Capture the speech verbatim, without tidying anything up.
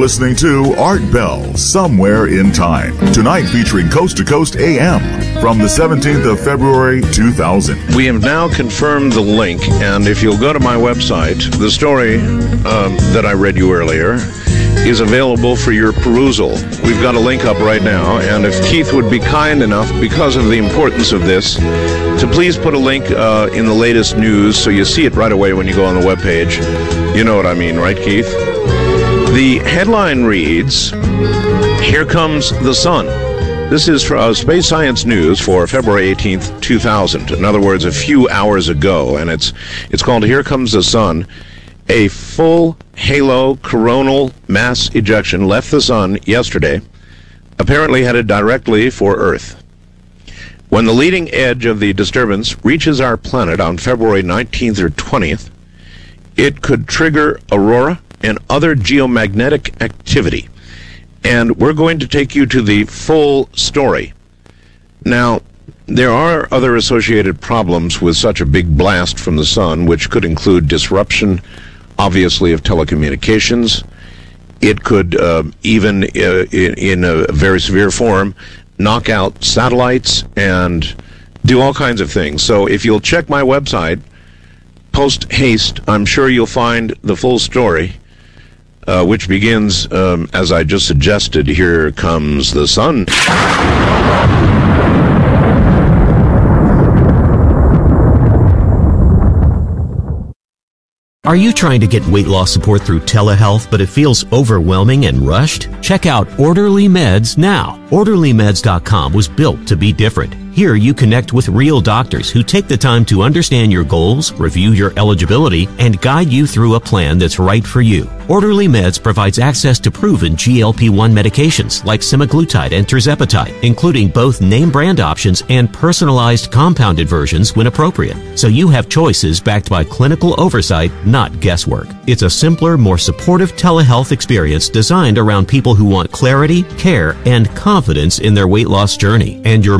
listening to Art Bell, Somewhere in Time. Tonight featuring Coast to Coast A M from the seventeenth of February, two thousand. We have now confirmed the link, and if you'll go to my website, the story um, that I read you earlier is available for your perusal. We've got a link up right now, and if Keith would be kind enough, because of the importance of this, to please put a link uh, in the latest news so you see it right away when you go on the webpage. You know what I mean, right, Keith? The headline reads, "Here Comes the Sun." This is for, uh, Space Science News for February eighteenth, two thousand. In other words, a few hours ago, and it's it's called "Here Comes the Sun." A full halo coronal mass ejection left the sun yesterday, apparently headed directly for Earth. When the leading edge of the disturbance reaches our planet on February nineteenth or twentieth, it could trigger aurora and other geomagnetic activity. And we're going to take you to the full story. Now, there are other associated problems with such a big blast from the sun, which could include disruption, obviously, of telecommunications. It could uh, even, uh, in, in a very severe form, knock out satellites and do all kinds of things. So if you'll check my website, post haste, I'm sure you'll find the full story, uh, which begins, um, as I just suggested, "Here comes the sun." Are you trying to get weight loss support through telehealth, but it feels overwhelming and rushed? Check out Orderly Meds now. Orderly Meds dot com was built to be different. Here you connect with real doctors who take the time to understand your goals, review your eligibility, and guide you through a plan that's right for you. Orderly Meds provides access to proven G L P one medications like semaglutide and tirzepatide, including both name brand options and personalized compounded versions when appropriate. So you have choices backed by clinical oversight, not guesswork. It's a simpler, more supportive telehealth experience designed around people who want clarity, care, and confidence in their weight loss journey. And your